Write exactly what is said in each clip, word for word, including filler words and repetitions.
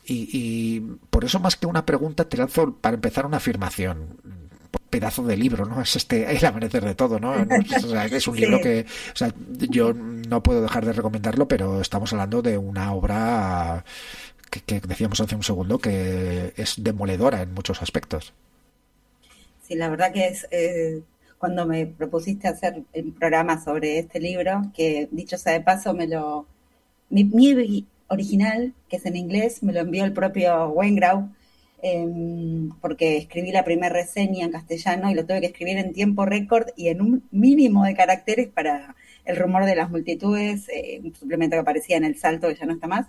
Y, y por eso, más que una pregunta, te lanzo para empezar una afirmación. Pedazo de libro, ¿no? Es este El amanecer de todo, ¿no? No, o sea, es un libro Sí, que, o sea, yo no puedo dejar de recomendarlo, pero estamos hablando de una obra que, que decíamos hace un segundo que es demoledora en muchos aspectos. sí, la verdad que es eh, cuando me propusiste hacer el programa sobre este libro, que dicho sea de paso, me lo mi, mi original, que es en inglés, me lo envió el propio Wengrau, eh, porque escribí la primera reseña en castellano y lo tuve que escribir en tiempo récord y en un mínimo de caracteres para El rumor de las multitudes, eh, un suplemento que aparecía en El Salto, que ya no está más,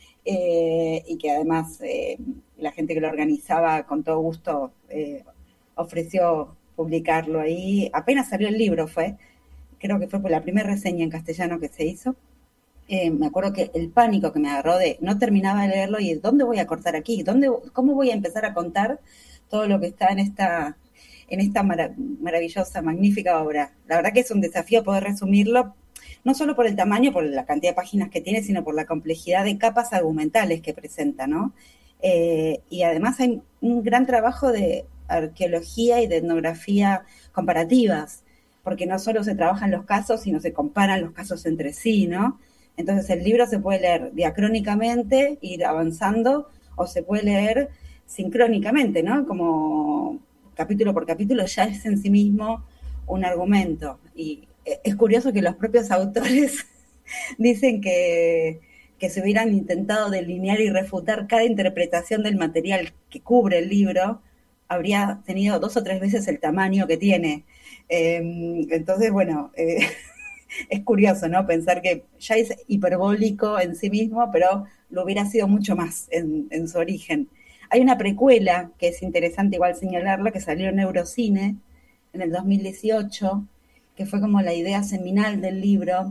eh, y que además eh, la gente que lo organizaba con todo gusto eh, ofreció publicarlo ahí. Apenas salió el libro fue, creo que fue por la primera reseña en castellano que se hizo. Eh, me acuerdo que el pánico que me agarró de no terminaba de leerlo y ¿dónde voy a cortar aquí? ¿Dónde, ¿Cómo voy a empezar a contar todo lo que está en esta, en esta mara maravillosa, magnífica obra? La verdad que es un desafío poder resumirlo, no solo por el tamaño, por la cantidad de páginas que tiene, sino por la complejidad de capas argumentales que presenta, ¿no? Eh, y además hay un gran trabajo de arqueología y de etnografía comparativas, porque no solo se trabajan los casos, sino se comparan los casos entre sí, ¿no? Entonces el libro se puede leer diacrónicamente, ir avanzando, o se puede leer sincrónicamente, ¿no? Como capítulo por capítulo ya es en sí mismo un argumento. Y es curioso que los propios autores dicen que, que si hubieran intentado delinear y refutar cada interpretación del material que cubre el libro, habría tenido dos o tres veces el tamaño que tiene. Eh, entonces, bueno, eh, es curioso, ¿no? Pensar que ya es hiperbólico en sí mismo, pero lo hubiera sido mucho más en, en su origen. Hay una precuela que es interesante igual señalarla, que salió en Eurocine en el dos mil dieciocho, que fue como la idea seminal del libro,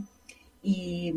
y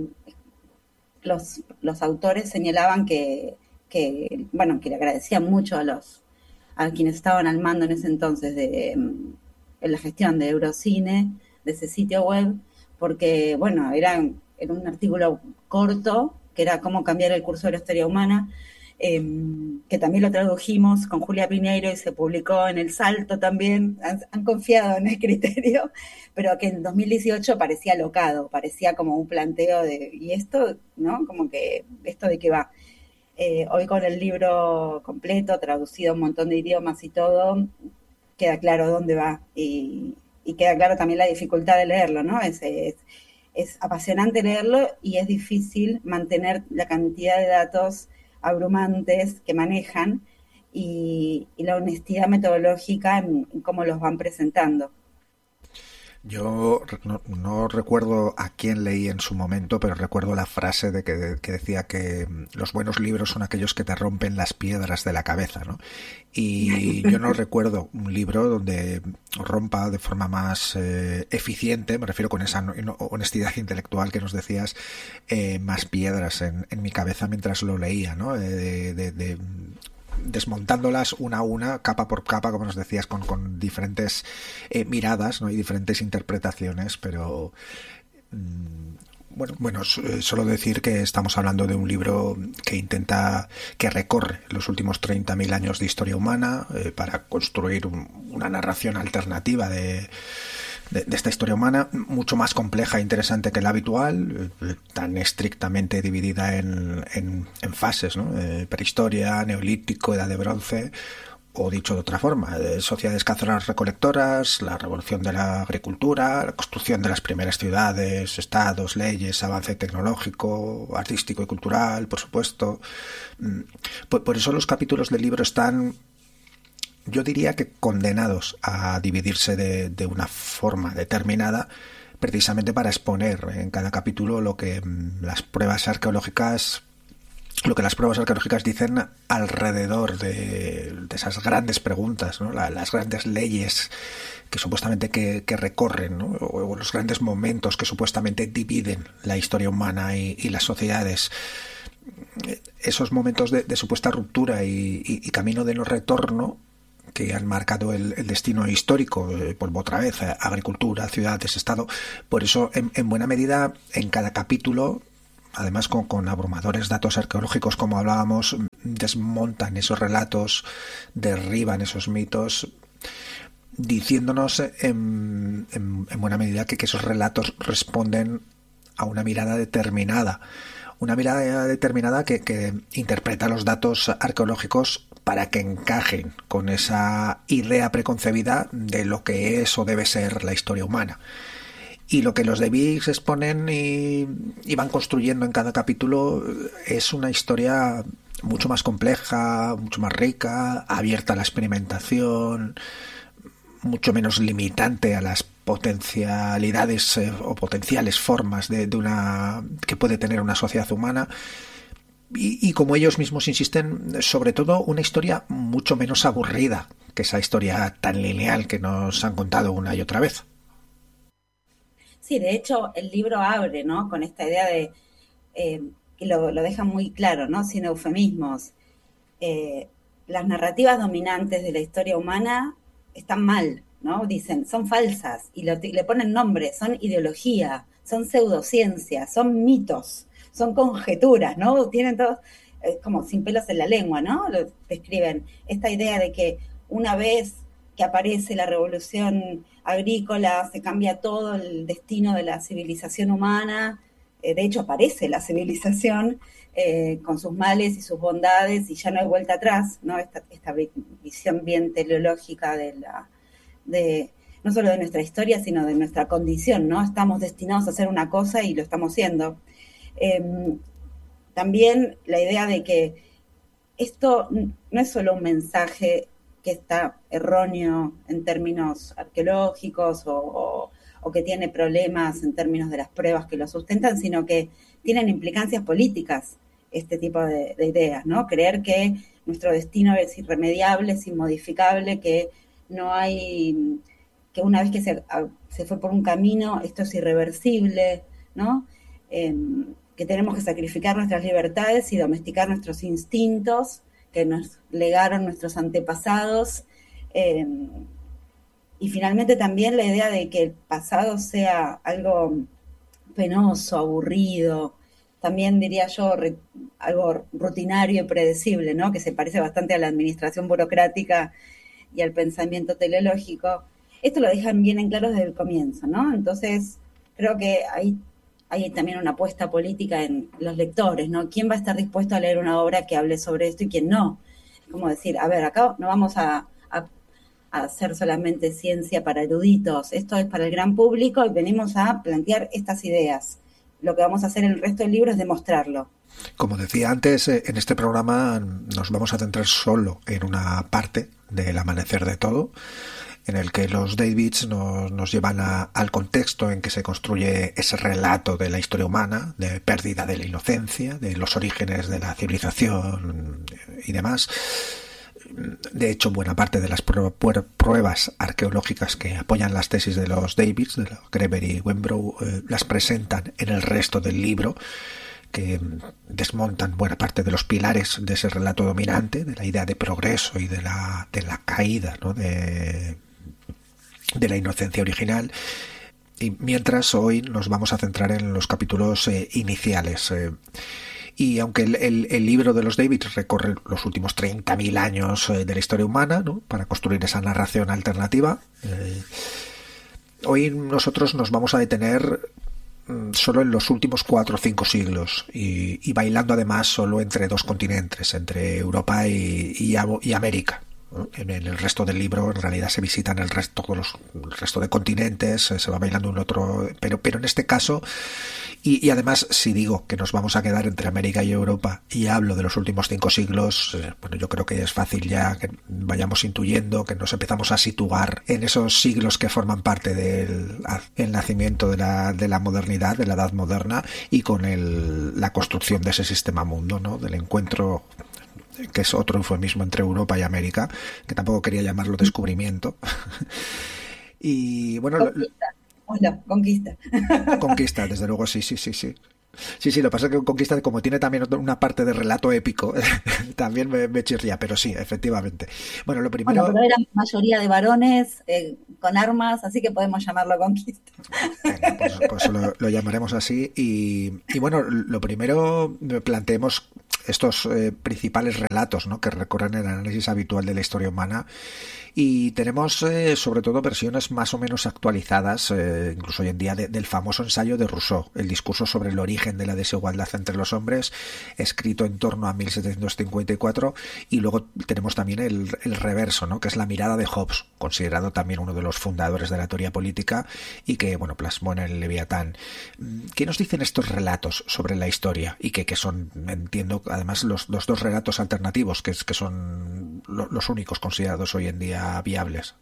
los, los autores señalaban que, que, bueno, que le agradecían mucho a los a quienes estaban al mando en ese entonces de, en la gestión de Eurocine, de ese sitio web, porque, bueno, era, era un artículo corto, que era cómo cambiar el curso de la historia humana, eh, que también lo tradujimos con Julia Piñeiro y se publicó en El Salto también, han, han confiado en el criterio, pero que en dos mil dieciocho parecía locado, parecía como un planteo de, ¿y esto? ¿No? Como que, ¿esto de qué va? Eh, hoy con el libro completo, traducido a un montón de idiomas y todo, queda claro dónde va y, y queda claro también la dificultad de leerlo, ¿no? Es, es, es apasionante leerlo y es difícil mantener la cantidad de datos abrumantes que manejan y, y la honestidad metodológica en, en cómo los van presentando. Yo no, no recuerdo a quién leí en su momento, pero recuerdo la frase de que, que decía que los buenos libros son aquellos que te rompen las piedras de la cabeza, ¿no? Y yo no recuerdo un libro donde rompa de forma más eh, eficiente, me refiero con esa honestidad intelectual que nos decías, eh, más piedras en, en mi cabeza mientras lo leía, ¿no? De, de, de desmontándolas una a una, capa por capa, como nos decías, con, con diferentes eh, miradas, ¿no? Y diferentes interpretaciones, pero mmm, bueno, bueno, solo decir que estamos hablando de un libro que intenta, que recorre los últimos treinta mil años de historia humana eh, para construir un, una narración alternativa de De, de esta historia humana, mucho más compleja e interesante que la habitual, eh, tan estrictamente dividida en, en, en fases, ¿no? Eh, prehistoria, neolítico, edad de bronce, o dicho de otra forma, eh, sociedades cazadoras recolectoras, la revolución de la agricultura, la construcción de las primeras ciudades, estados, leyes, avance tecnológico, artístico y cultural, por supuesto. Por, por eso los capítulos del libro están, yo diría que condenados a dividirse de, de una forma determinada, precisamente para exponer en cada capítulo lo que las pruebas arqueológicas lo que las pruebas arqueológicas dicen alrededor de, de esas grandes preguntas, ¿no? La, las grandes leyes que supuestamente que, que recorren, ¿no? o, o los grandes momentos que supuestamente dividen la historia humana y, y las sociedades. Esos momentos de, de supuesta ruptura y, y, y camino de no retorno que han marcado el, el destino histórico, eh, vuelvo otra vez, agricultura, ciudades, estado. Por eso, en, en buena medida, en cada capítulo además con, con abrumadores datos arqueológicos, como hablábamos, desmontan esos relatos, derriban esos mitos, diciéndonos en, en, en buena medida que, que esos relatos responden a una mirada determinada, una mirada determinada que, que interpreta los datos arqueológicos para que encajen con esa idea preconcebida de lo que es o debe ser la historia humana. Y lo que los Davids exponen y, y van construyendo en cada capítulo es una historia mucho más compleja, mucho más rica, abierta a la experimentación, mucho menos limitante a las potencialidades eh, o potenciales formas de, de una que puede tener una sociedad humana. Y, y como ellos mismos insisten, sobre todo una historia mucho menos aburrida que esa historia tan lineal que nos han contado una y otra vez. Sí, de hecho el libro abre, ¿no?, con esta idea de, eh, que lo, lo deja muy claro, ¿no?, sin eufemismos. Eh, las narrativas dominantes de la historia humana están mal, ¿no? Dicen, son falsas, y lo, le ponen nombre, son ideología, son pseudociencias, son mitos, son conjeturas, ¿no? Tienen todos, eh, como sin pelos en la lengua, ¿no? Lo describen esta idea de que una vez que aparece la revolución agrícola, se cambia todo el destino de la civilización humana. Eh, de hecho, aparece la civilización eh, con sus males y sus bondades, y ya no hay vuelta atrás, ¿no? Esta, esta visión bien teleológica de la, de, no solo de nuestra historia, sino de nuestra condición, ¿no? Estamos destinados a hacer una cosa y lo estamos haciendo. Eh, también la idea de que esto no es solo un mensaje que está erróneo en términos arqueológicos o, o, o que tiene problemas en términos de las pruebas que lo sustentan, sino que tienen implicancias políticas este tipo de, de ideas, ¿no? Creer que nuestro destino es irremediable, es inmodificable, que no hay, que una vez que se, se fue por un camino, esto es irreversible, ¿no? Eh, que tenemos que sacrificar nuestras libertades y domesticar nuestros instintos que nos legaron nuestros antepasados, eh, y finalmente también la idea de que el pasado sea algo penoso, aburrido, también diría yo re, algo rutinario y predecible, ¿no? Que se parece bastante a la administración burocrática y al pensamiento teleológico. Esto lo dejan bien en claro desde el comienzo, ¿no? Entonces creo que hay hay también una apuesta política en los lectores, ¿no? ¿Quién va a estar dispuesto a leer una obra que hable sobre esto y quién no? Como decir, a ver, acá no vamos a, a, a hacer solamente ciencia para eruditos, esto es para el gran público y venimos a plantear estas ideas. Lo que vamos a hacer en el resto del libro es demostrarlo. Como decía antes, en este programa nos vamos a centrar solo en una parte del amanecer de todo, en el que los Davids nos, nos llevan a, al contexto en que se construye ese relato de la historia humana, de pérdida de la inocencia, de los orígenes de la civilización y demás. De hecho, buena parte de las pruebas arqueológicas que apoyan las tesis de los Davids, de los Greber y Wenbrough, eh, las presentan en el resto del libro, que desmontan buena parte de los pilares de ese relato dominante, de la idea de progreso y de la, de la caída, ¿no?, de, de la inocencia original. Y mientras hoy nos vamos a centrar en los capítulos eh, iniciales. Eh, y aunque el, el, el libro de los Davids recorre los últimos treinta mil años eh, de la historia humana, ¿no?, para construir esa narración alternativa, eh, hoy nosotros nos vamos a detener solo en los últimos cuatro o cinco siglos y, y bailando además solo entre dos continentes, entre Europa y, y, y América. En el resto del libro en realidad se visitan el resto, los, el resto de continentes, se va bailando un otro, pero, pero en este caso, y, y además si digo que nos vamos a quedar entre América y Europa y hablo de los últimos cinco siglos, eh, bueno, yo creo que es fácil ya que vayamos intuyendo que nos empezamos a situar en esos siglos que forman parte del el nacimiento de la, de la modernidad, de la edad moderna, y con el, la construcción de ese sistema mundo, ¿no?, del encuentro, que es otro eufemismo entre Europa y América, que tampoco quería llamarlo descubrimiento. Y bueno, conquista. Hola, conquista. Conquista, desde luego, sí, sí, sí, sí. Sí, sí, lo que pasa es que Conquista, como tiene también una parte de relato épico, también me, me chirría, pero sí, efectivamente. Bueno, lo Bueno, primero, pero era mayoría de varones eh, con armas, así que podemos llamarlo conquista. venga, pues, pues lo, lo llamaremos así. Y, y bueno, lo primero, planteemos estos eh, principales relatos, ¿no?, que recorren el análisis habitual de la historia humana. Y tenemos eh, sobre todo versiones más o menos actualizadas, eh, incluso hoy en día, de, del famoso ensayo de Rousseau, el discurso sobre el origen de la desigualdad entre los hombres, escrito en torno a mil setecientos cincuenta y cuatro. Y luego tenemos también el, el reverso, ¿no?, que es la mirada de Hobbes, considerado también uno de los fundadores de la teoría política y que, bueno, plasmó en el Leviatán. ¿Qué nos dicen estos relatos sobre la historia? Y que, que son, entiendo, además los, los dos relatos alternativos, que, es, que son lo, los únicos considerados hoy en día viables.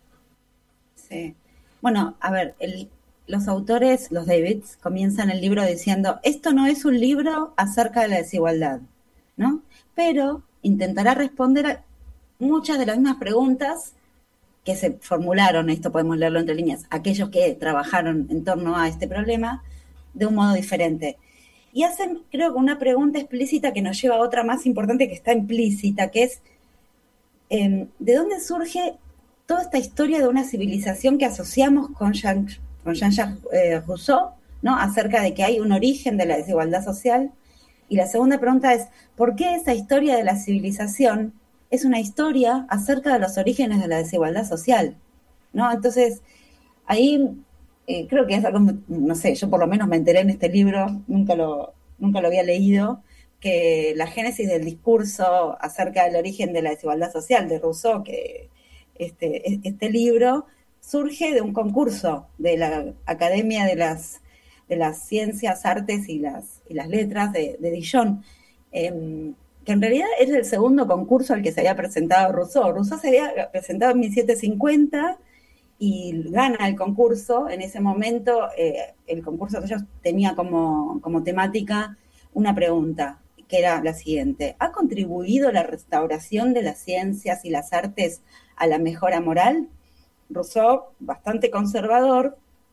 Sí. Bueno, a ver, el, los autores, los Davids, comienzan el libro diciendo, esto no es un libro acerca de la desigualdad, ¿no? Pero intentará responder a muchas de las mismas preguntas que se formularon, esto podemos leerlo entre líneas, aquellos que trabajaron en torno a este problema, de un modo diferente. Y hacen, creo que una pregunta explícita que nos lleva a otra más importante que está implícita, que es, eh, ¿de dónde surge toda esta historia de una civilización que asociamos con Jean, con Jean-Jacques eh, Rousseau, ¿no?, acerca de que hay un origen de la desigualdad social? Y la segunda pregunta es, ¿por qué esa historia de la civilización es una historia acerca de los orígenes de la desigualdad social, ¿no? Entonces, ahí eh, creo que es algo, no sé, yo por lo menos me enteré en este libro, nunca lo, nunca lo había leído, que la génesis del discurso acerca del origen de la desigualdad social de Rousseau, que Este, este libro surge de un concurso de la Academia de las, de las Ciencias, Artes y las, y las Letras de, de Dijon, eh, que en realidad es el segundo concurso al que se había presentado Rousseau. Rousseau se había presentado en mil setecientos cincuenta y gana el concurso. En ese momento eh, el concurso de ellos tenía como, como temática una pregunta, que era la siguiente: ¿ha contribuido la restauración de las ciencias y las artes a la mejora moral? Rousseau, bastante conservador,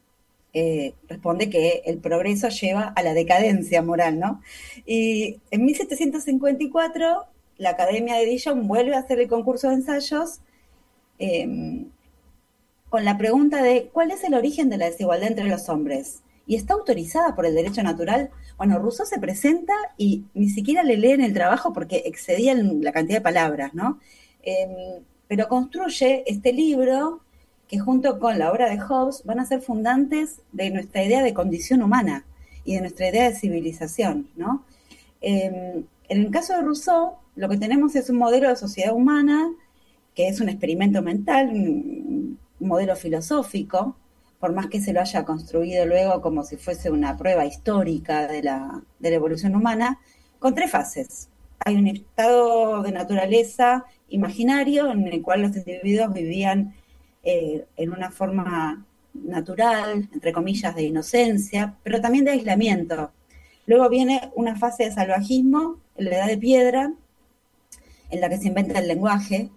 eh, responde que el progreso lleva a la decadencia moral, ¿no? Y en mil setecientos cincuenta y cuatro la Academia de Dijon vuelve a hacer el concurso de ensayos eh, con la pregunta de ¿cuál es el origen de la desigualdad entre los hombres? ¿Y está autorizada por el derecho natural? Bueno, Rousseau se presenta y ni siquiera le leen el trabajo porque excedía la cantidad de palabras, ¿no? Eh, pero construye este libro que junto con la obra de Hobbes van a ser fundantes de nuestra idea de condición humana y de nuestra idea de civilización, ¿no? Eh, en el caso de Rousseau, lo que tenemos es un modelo de sociedad humana que es un experimento mental, un modelo filosófico, por más que se lo haya construido luego como si fuese una prueba histórica de la, de la evolución humana, con tres fases. Hay un estado de naturaleza imaginario en el cual los individuos vivían eh, en una forma natural, entre comillas, de inocencia, pero también de aislamiento. Luego viene una fase de salvajismo, en la edad de piedra, en la que se inventa el lenguaje,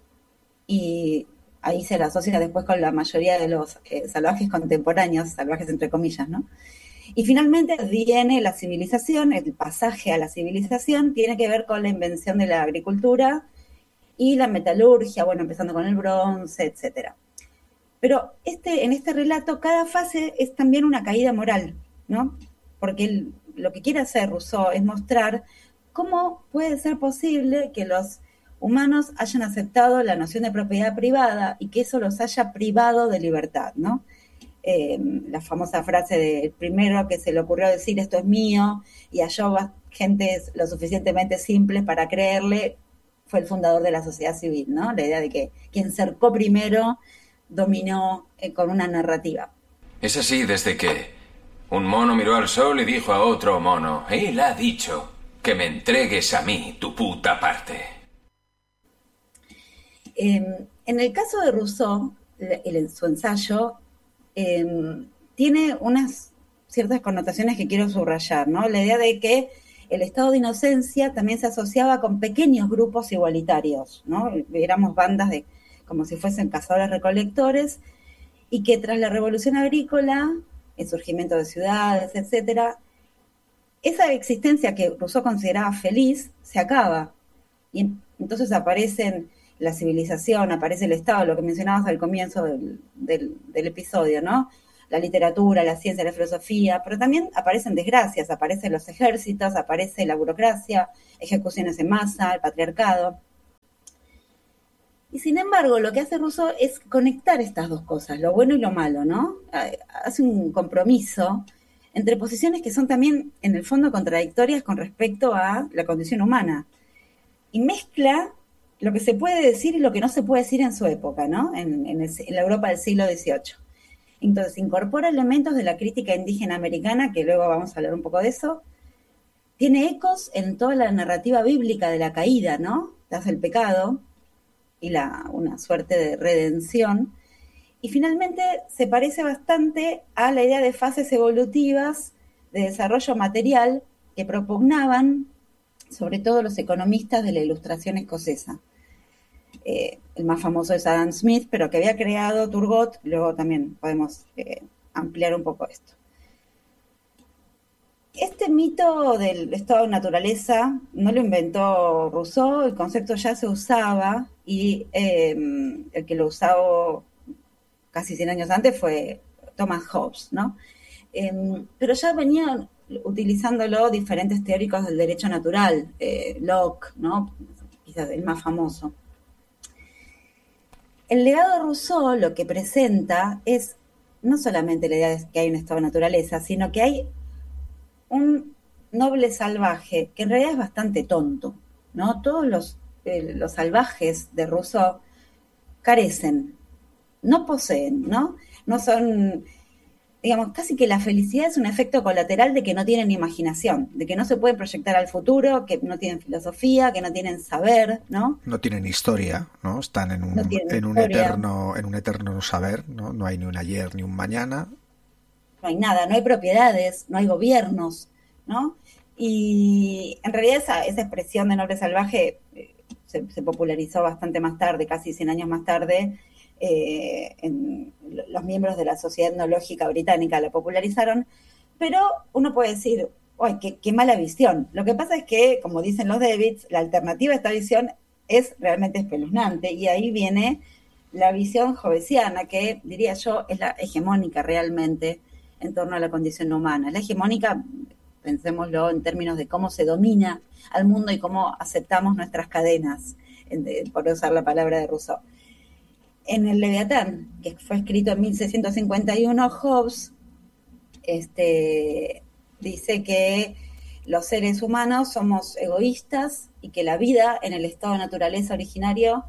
y ahí se la asocia después con la mayoría de los eh, salvajes contemporáneos, salvajes entre comillas, ¿no? Y finalmente viene la civilización, el pasaje a la civilización tiene que ver con la invención de la agricultura y la metalurgia, bueno, empezando con el bronce, etcétera. Pero este, en este relato cada fase es también una caída moral, ¿no? Porque el, lo que quiere hacer Rousseau es mostrar cómo puede ser posible que los humanos hayan aceptado la noción de propiedad privada y que eso los haya privado de libertad, ¿no? Eh, la famosa frase del primero que se le ocurrió decir esto es mío y halló gente lo suficientemente simple para creerle, fue el fundador de la sociedad civil, ¿no? La idea de que quien cercó primero dominó eh, con una narrativa. Es así desde que un mono miró al sol y dijo a otro mono, él ha dicho que me entregues a mí tu puta parte. Eh, en el caso de Rousseau, en su ensayo, eh, tiene unas ciertas connotaciones que quiero subrayar, ¿no? La idea de que el estado de inocencia también se asociaba con pequeños grupos igualitarios, ¿no? Éramos bandas de, como si fuesen cazadores-recolectores, y que tras la revolución agrícola, el surgimiento de ciudades, etcétera, esa existencia que Rousseau consideraba feliz se acaba. Y entonces aparecen la civilización, aparece el Estado, lo que mencionabas al comienzo del, del, del episodio, ¿no? La literatura, la ciencia, la filosofía, pero también aparecen desgracias, aparecen los ejércitos, aparece la burocracia, ejecuciones en masa, el patriarcado. Y sin embargo, lo que hace Rousseau es conectar estas dos cosas, lo bueno y lo malo, ¿no? Hace un compromiso entre posiciones que son también, en el fondo, contradictorias con respecto a la condición humana. Y mezcla lo que se puede decir y lo que no se puede decir en su época, ¿no? En, en, el, en la Europa del siglo dieciocho. Entonces, incorpora elementos de la crítica indígena americana, que luego vamos a hablar un poco de eso. Tiene ecos en toda la narrativa bíblica de la caída, ¿no? Tras el pecado y la, una suerte de redención. Y finalmente se parece bastante a la idea de fases evolutivas de desarrollo material que propugnaban sobre todo los economistas de la Ilustración escocesa. Eh, el más famoso es Adam Smith, pero que había creado Turgot, luego también podemos eh, ampliar un poco esto. Este mito del estado de naturaleza no lo inventó Rousseau, el concepto ya se usaba y eh, el que lo usaba casi cien años antes fue Thomas Hobbes, ¿no? Eh, pero ya venían utilizándolo diferentes teóricos del derecho natural, eh, Locke, ¿no? Quizás el más famoso. El legado de Rousseau lo que presenta es no solamente la idea de que hay un estado de naturaleza, sino que hay un noble salvaje que en realidad es bastante tonto, ¿no? Todos los, eh, los salvajes de Rousseau carecen, no poseen, ¿no? No son, digamos, casi que la felicidad es un efecto colateral de que no tienen imaginación, de que no se pueden proyectar al futuro, que no tienen filosofía, que no tienen saber, ¿no? No tienen historia, ¿no? Están en un, no en un eterno, en un eterno saber, ¿no? No hay ni un ayer ni un mañana. No hay nada, no hay propiedades, no hay gobiernos, ¿no? Y en realidad esa, esa expresión de noble salvaje eh, se, se popularizó bastante más tarde, casi cien años más tarde. Eh, en, los miembros de la Sociedad Etnológica Británica la popularizaron, pero uno puede decir, ¡ay, qué, qué mala visión! Lo que pasa es que, como dicen los Davids, la alternativa a esta visión es realmente espeluznante, y ahí viene la visión hobbesiana, que diría yo es la hegemónica realmente en torno a la condición humana. La hegemónica, pensémoslo en términos de cómo se domina al mundo y cómo aceptamos nuestras cadenas, por usar la palabra de Rousseau. En el Leviatán, que fue escrito en mil seiscientos cincuenta y uno, Hobbes este, dice que los seres humanos somos egoístas y que la vida en el estado de naturaleza originario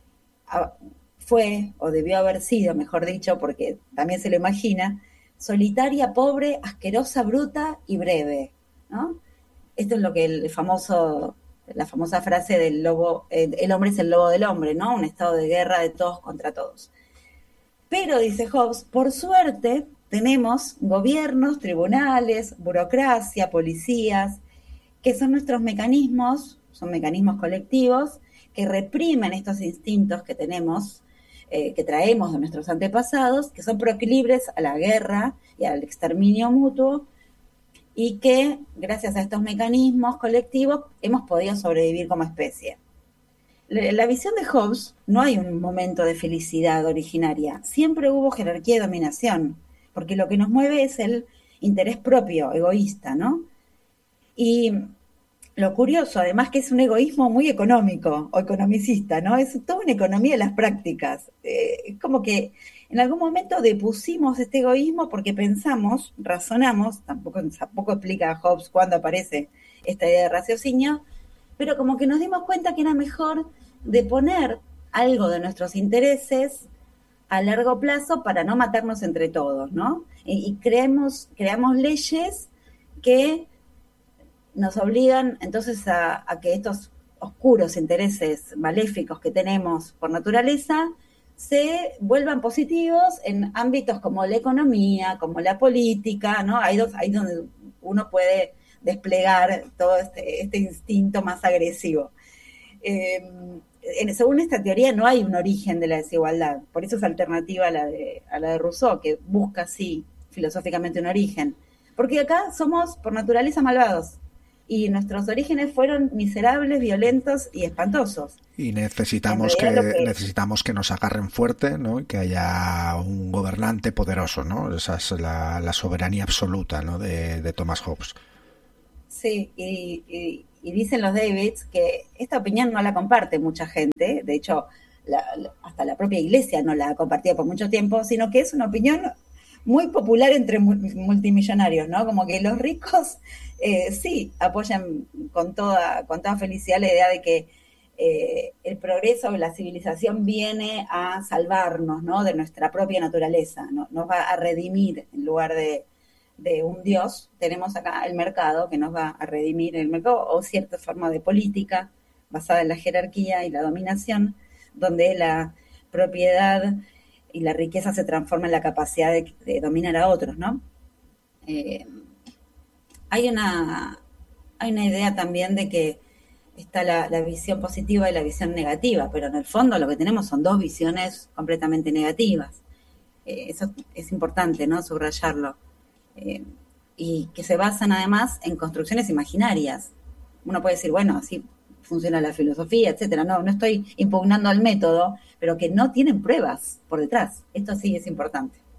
fue, o debió haber sido, mejor dicho, porque también se lo imagina, solitaria, pobre, asquerosa, bruta y breve, ¿no? Esto es lo que el famoso... la famosa frase del lobo, eh, el hombre es el lobo del hombre, ¿no? Un estado de guerra de todos contra todos. Pero, dice Hobbes, por suerte tenemos gobiernos, tribunales, burocracia, policías, que son nuestros mecanismos, son mecanismos colectivos, que reprimen estos instintos que tenemos, eh, que traemos de nuestros antepasados, que son proclives a la guerra y al exterminio mutuo, y que, gracias a estos mecanismos colectivos, hemos podido sobrevivir como especie. La visión de Hobbes, no hay un momento de felicidad originaria, siempre hubo jerarquía y dominación, porque lo que nos mueve es el interés propio, egoísta, ¿no? Y lo curioso, además, que es un egoísmo muy económico o economicista, ¿no? Es toda una economía de las prácticas. Eh, es como que en algún momento depusimos este egoísmo porque pensamos, razonamos, tampoco, tampoco explica Hobbes cuándo aparece esta idea de raciocinio, pero como que nos dimos cuenta que era mejor de poner algo de nuestros intereses a largo plazo para no matarnos entre todos, ¿no? Y, y creemos, creamos leyes que nos obligan entonces a, a que estos oscuros intereses maléficos que tenemos por naturaleza se vuelvan positivos en ámbitos como la economía, como la política, ¿no? Ahí, ahí donde uno puede desplegar todo este, este instinto más agresivo. Eh, en, según esta teoría no hay un origen de la desigualdad, por eso es alternativa a la de, a la de Rousseau, que busca, sí, filosóficamente un origen. Porque acá somos por naturaleza malvados y nuestros orígenes fueron miserables, violentos y espantosos. Y necesitamos que, que necesitamos que nos agarren fuerte, ¿no? Y que haya un gobernante poderoso, ¿no? Esa es la, la soberanía absoluta, ¿no? de, de Thomas Hobbes. Sí, y, y, y dicen los Davids que esta opinión no la comparte mucha gente, de hecho, la, la, hasta la propia iglesia no la ha compartido por mucho tiempo, sino que es una opinión muy popular entre multimillonarios, ¿no? Como que los ricos eh, sí apoyan con toda, con toda felicidad la idea de que eh, el progreso de la civilización viene a salvarnos, ¿no? De nuestra propia naturaleza, ¿no? Nos va a redimir en lugar de, de un Dios. Tenemos acá el mercado que nos va a redimir, el mercado o cierta forma de política basada en la jerarquía y la dominación, donde la propiedad y la riqueza se transforma en la capacidad de, de dominar a otros, ¿no? Eh, hay una hay una idea también de que está la, la visión positiva y la visión negativa, pero en el fondo lo que tenemos son dos visiones completamente negativas. Eh, eso es importante, ¿no? Subrayarlo. Eh, y que se basan además en construcciones imaginarias. Uno puede decir, bueno, así funciona la filosofía, etcétera. No, no estoy impugnando al método, pero que no tienen pruebas por detrás. Esto sí es importante.